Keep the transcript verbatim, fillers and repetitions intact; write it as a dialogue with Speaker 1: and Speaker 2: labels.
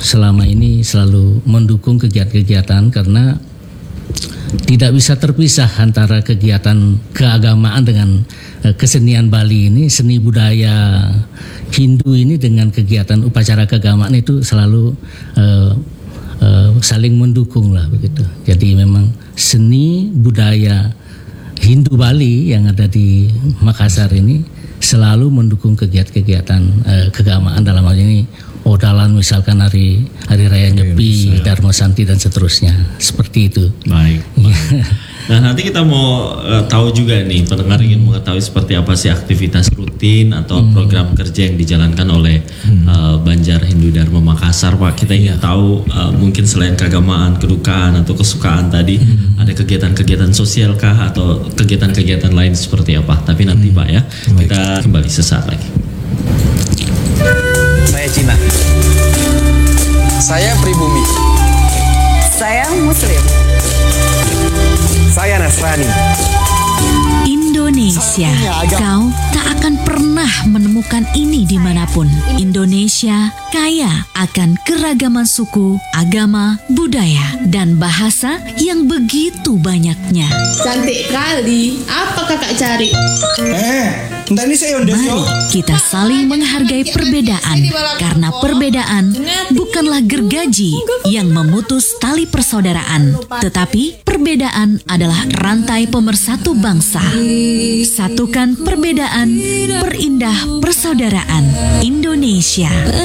Speaker 1: selama ini selalu mendukung kegiatan-kegiatan karena tidak bisa terpisah antara kegiatan keagamaan dengan uh, kesenian Bali ini, seni budaya Hindu ini dengan kegiatan upacara keagamaan itu selalu uh, uh, saling mendukung lah begitu. Jadi memang seni budaya Hindu Bali yang ada di Makassar ini selalu mendukung kegiatan-kegiatan uh, keagamaan, dalam hal ini Odalan misalkan hari hari raya Nyepi, ya, Dharma Santi dan seterusnya, seperti itu.
Speaker 2: Baik. baik. Nah nanti kita mau uh, tahu juga nih, pendengar ingin mengetahui seperti apa sih aktivitas rutin atau hmm. program kerja yang dijalankan oleh hmm. uh, Banjar Hindu Dharma Makassar, Pak. Kita ingin ya. tahu uh, mungkin selain keagamaan, kedukaan atau kesukaan tadi, hmm. ada kegiatan-kegiatan sosial kah atau kegiatan-kegiatan lain seperti apa? Tapi nanti hmm. Pak ya, baik. Kita kembali sesaat lagi.
Speaker 3: Saya Cina. Saya pribumi.
Speaker 4: Saya Muslim.
Speaker 3: Saya Nasrani.
Speaker 5: Indonesia, kau tak akan pernah menemukan ini dimanapun. Indonesia kaya akan keragaman suku, agama, budaya, dan bahasa yang begitu banyaknya.
Speaker 6: Cantik kali, apa kakak cari?
Speaker 3: Eh, entah ini saya Mari
Speaker 5: kita saling menghargai perbedaan, karena perbedaan bukanlah gergaji yang memutus tali persaudaraan, tetapi perbedaan adalah rantai pemersatu bangsa. Satukan perbedaan, perindah persaudaraan. Indonesia.